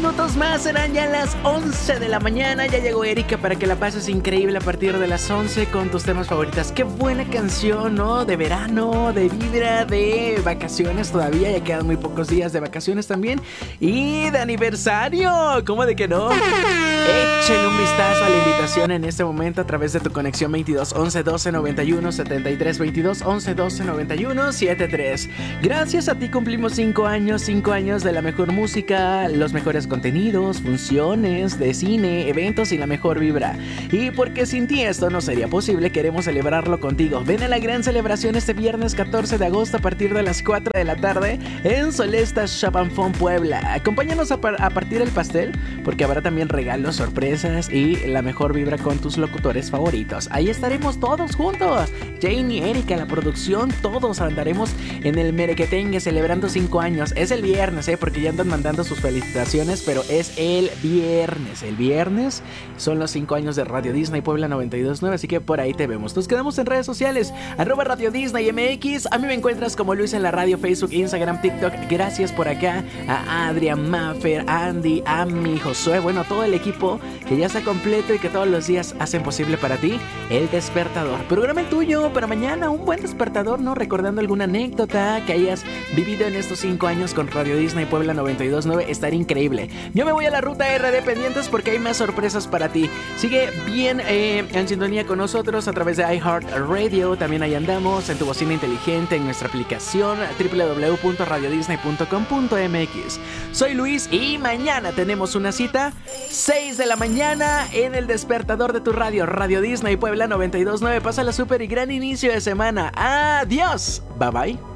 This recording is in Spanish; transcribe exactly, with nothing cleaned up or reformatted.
minutos más, serán ya las once de la mañana. Ya llegó Erika para que la pases increíble a partir de las once con tus temas favoritas. Qué buena canción, ¿no? De verano, de vibra, de vacaciones todavía. Ya quedan muy pocos días de vacaciones también. Y de aniversario, ¿cómo de que no? Échenle un vistazo a la invitación en este momento a través de tu conexión veintidós once doce noventa y uno setenta y tres, veintidós once doce noventa y uno setenta y tres. Gracias a ti cumplimos cinco años, cinco años de la mejor música, los mejores contenidos, funciones de cine, eventos y la mejor vibra. Y porque sin ti esto no sería posible, queremos celebrarlo contigo. Ven a la gran celebración este viernes catorce de agosto a partir de las cuatro de la tarde en Solesta Shop and Fun Puebla. Acompáñanos a, par- a partir el pastel porque habrá también regalos, sorpresas y la mejor vibra con tus locutores favoritos. Ahí estaremos todos juntos. Janie, Erika, la producción, todos andaremos en el Merequetengue celebrando cinco años. Es el viernes, ¿eh? Porque ya andan mandando sus felicitaciones, pero es el viernes. El viernes son los cinco años de Radio Disney Puebla noventa y dos punto nueve, así que por ahí te vemos. Nos quedamos en redes sociales, arroba Radio Disney M X. A mí me encuentras como Luis en la radio, Facebook, Instagram, TikTok. Gracias por acá a Adrián, Maffer, Andy, Ami, Josué, bueno, todo el equipo que ya está completo y que todos los días hacen posible para ti el despertador. Programa el tuyo para mañana, un buen despertador, ¿no? Recordando alguna anécdota que hayas vivido en estos cinco años con Radio Disney Puebla noventa y dos punto nueve. Estaría increíble. Yo me voy a la ruta R D pendientes porque hay más sorpresas para ti. Sigue bien eh, en sintonía con nosotros a través de iHeartRadio. También ahí andamos en tu bocina inteligente, en nuestra aplicación doble u doble u doble u punto radio disney punto com punto m x. Soy Luis y mañana tenemos una cita, seis de la mañana en el despertador de tu radio, Radio Disney Puebla noventa y dos punto nueve. Pásala súper y gran inicio de semana. Adiós. Bye bye.